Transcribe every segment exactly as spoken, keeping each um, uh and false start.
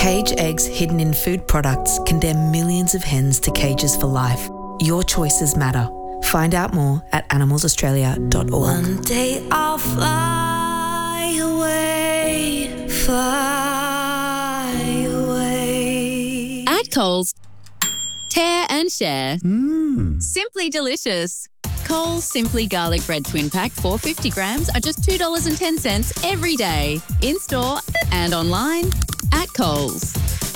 Cage eggs hidden in food products condemn millions of hens to cages for life. Your choices matter. Find out more at animals australia dot org. One day I'll fly away, fly away. At Coles, tear and share. Mmm. Simply delicious. Coles Simply Garlic Bread Twin Pack four hundred fifty grams are just two dollars and ten cents every day. In-store and online at Coles.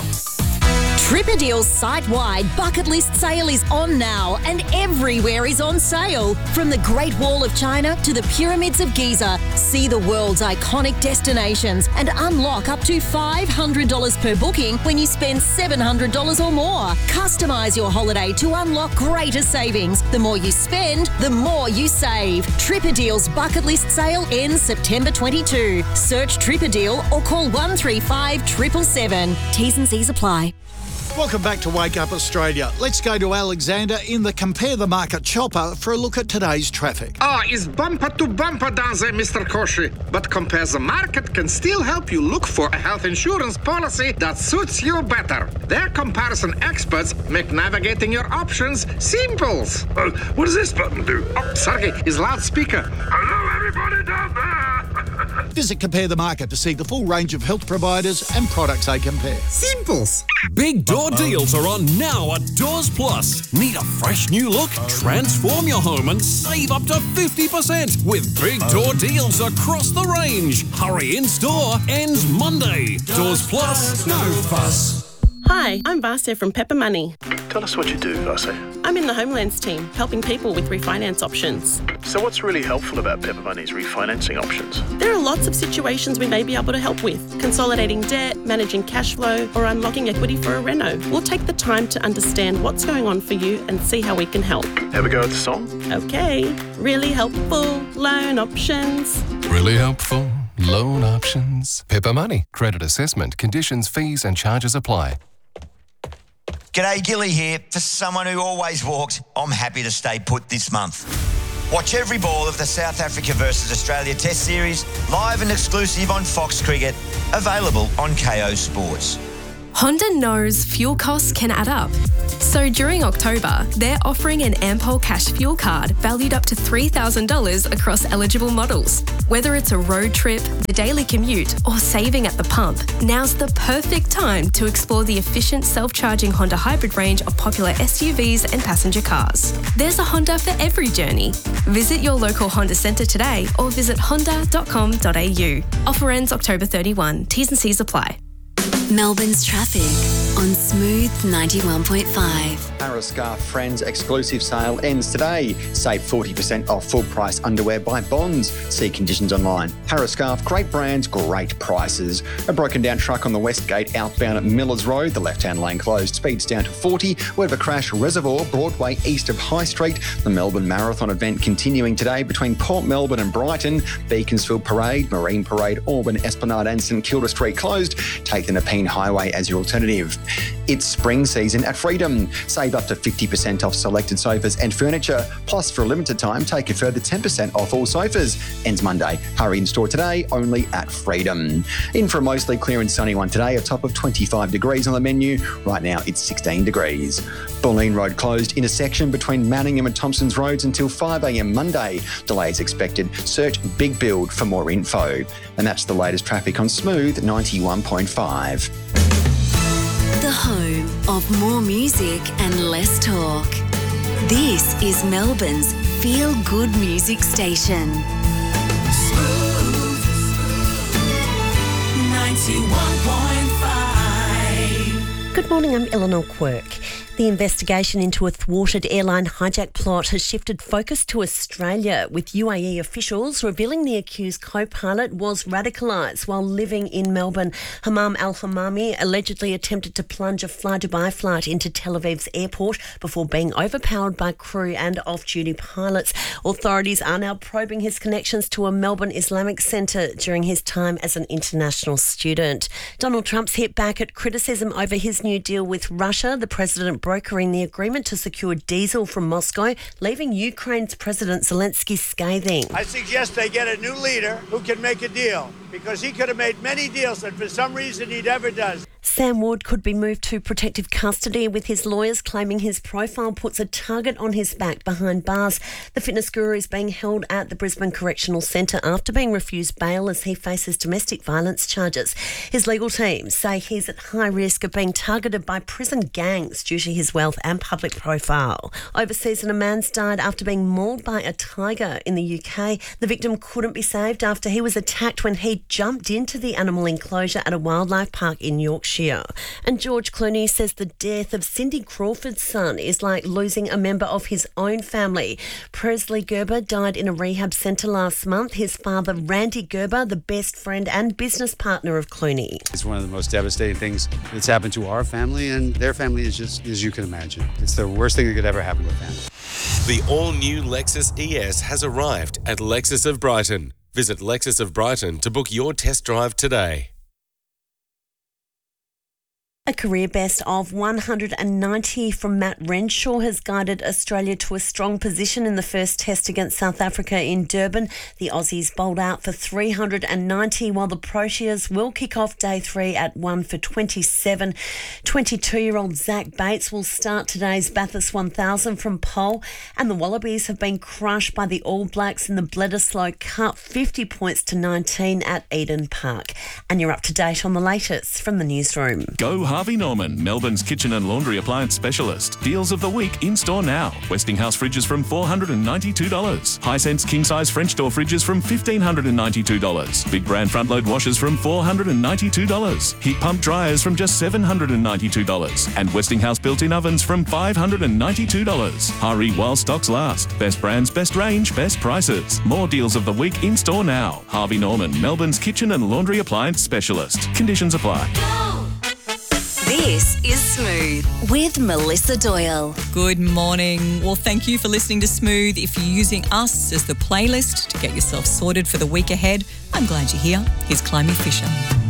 Tripadeal's site-wide bucket list sale is on now and everywhere is on sale. From the Great Wall of China to the Pyramids of Giza, see the world's iconic destinations and unlock up to five hundred dollars per booking when you spend seven hundred dollars or more. Customise your holiday to unlock greater savings. The more you spend, the more you save. Tripadeal's bucket list sale ends September twenty-second. Search Tripadeal or call one three five seven seven seven. T's and C's apply. Welcome back to Wake Up Australia. Let's go to Alexander in the Compare the Market chopper for a look at today's traffic. Ah, it's bumper to bumper down there, Mister Koshi. But Compare the Market can still help you look for a health insurance policy that suits you better. Their comparison experts make navigating your options simple. Uh, what does this button do? Oh, Sergey, is loudspeaker. Hello, everybody down there. Visit Compare the Market to see the full range of health providers and products they compare. Simples. Big door deals are on now at Doors Plus. Need a fresh new look? Transform your home and save up to fifty percent with big door deals across the range. Hurry in store, ends Monday. Doors Plus, no fuss. Hi, I'm Vasya from Pepper Money. Tell us what you do, Vasya. I'm in the Homelands team, helping people with refinance options. So what's really helpful about Pepper Money's refinancing options? There are lots of situations we may be able to help with. Consolidating debt, managing cash flow, or unlocking equity for a reno. We'll take the time to understand what's going on for you and see how we can help. Have a go at the song? Okay. Really helpful loan options. Really helpful loan options. Pepper Money. Credit assessment, conditions, fees and charges apply. G'day, Gilly here. For someone who always walked, I'm happy to stay put this month. Watch every ball of the South Africa versus Australia Test Series, live and exclusive on Fox Cricket, available on K O Sports. Honda knows fuel costs can add up. So during October, they're offering an Ampol Cash Fuel Card valued up to three thousand dollars across eligible models. Whether it's a road trip, the daily commute, or saving at the pump, now's the perfect time to explore the efficient self-charging Honda hybrid range of popular S U Vs and passenger cars. There's a Honda for every journey. Visit your local Honda centre today or visit honda dot com dot a u. Offer ends October thirty-first. T's and C's apply. Melbourne's traffic on Smooth ninety-one point five. Parascarf Friends exclusive sale ends today. Save forty percent off full price underwear by Bonds. See conditions online. Parascarf, great brands, great prices. A broken down truck on the West Gate outbound at Millers Road. The left-hand lane closed. Speeds down to forty. Word of a crash, Reservoir, Broadway east of High Street. The Melbourne Marathon event continuing today between Port Melbourne and Brighton. Beaconsfield Parade, Marine Parade, Auburn, Esplanade and St Kilda Street closed. Take the Nepean Highway as your alternative. It's spring season at Freedom. Save up to fifty percent off selected sofas and furniture. Plus, for a limited time, take a further ten percent off all sofas. Ends Monday. Hurry in store today, only at Freedom. In for a mostly clear and sunny one today, a top of twenty-five degrees on the menu. Right now, it's sixteen degrees. Bulleen Road closed intersection between Manningham and Thompson's Roads until five a m Monday. Delays expected. Search Big Build for more info. And that's the latest traffic on Smooth ninety-one point five. The home of more music and less talk. This is Melbourne's feel-good music station. Smooth ninety-one point five. Good morning, I'm Eleanor Quirk. The investigation into a thwarted airline hijack plot has shifted focus to Australia, with U A E officials revealing the accused co-pilot was radicalised while living in Melbourne. Hamam Al-Hamami allegedly attempted to plunge a fly-Dubai flight into Tel Aviv's airport before being overpowered by crew and off-duty pilots. Authorities are now probing his connections to a Melbourne Islamic centre during his time as an international student. Donald Trump's hit back at criticism over his new deal with Russia. The president brokering the agreement to secure diesel from Moscow, leaving Ukraine's President Zelensky scathing. I suggest they get a new leader who can make a deal, because he could have made many deals that for some reason he never does. Sam Wood could be moved to protective custody, with his lawyers claiming his profile puts a target on his back behind bars. The fitness guru is being held at the Brisbane Correctional Centre after being refused bail as he faces domestic violence charges. His legal team say he's at high risk of being targeted by prison gangs due to his wealth and public profile. Overseas, and a man's died after being mauled by a tiger in the U K. The victim couldn't be saved after he was attacked when he jumped into the animal enclosure at a wildlife park in Yorkshire. And George Clooney says the death of Cindy Crawford's son is like losing a member of his own family. Presley Gerber died in a rehab centre last month. His father, Randy Gerber, the best friend and business partner of Clooney. It's one of the most devastating things that's happened to our family, and their family is just as you can imagine. It's the worst thing that could ever happen to a family. The all-new Lexus E S has arrived at Lexus of Brighton. Visit Lexus of Brighton to book your test drive today. A career best of one hundred ninety from Matt Renshaw has guided Australia to a strong position in the first test against South Africa in Durban. The Aussies bowled out for three hundred ninety, while the Proteas will kick off day three at one for twenty-seven. twenty-two-year-old Zach Bates will start today's Bathurst one thousand from pole, and the Wallabies have been crushed by the All Blacks in the Bledisloe Cup, fifty points to nineteen at Eden Park. And you're up to date on the latest from the newsroom. Go Harvey Norman, Melbourne's kitchen and laundry appliance specialist. Deals of the week in store now. Westinghouse fridges from four hundred ninety-two dollars. Hisense king-size French door fridges from one thousand five hundred ninety-two dollars. Big brand front-load washers from four hundred ninety-two dollars. Heat pump dryers from just seven hundred ninety-two dollars. And Westinghouse built-in ovens from five hundred ninety-two dollars. Hurry while stocks last. Best brands, best range, best prices. More deals of the week in store now. Harvey Norman, Melbourne's kitchen and laundry appliance specialist. Conditions apply. This is Smooth with Melissa Doyle. Good morning. Well, thank you for listening to Smooth. If you're using us as the playlist to get yourself sorted for the week ahead, I'm glad you're here. Here's Climie Fisher.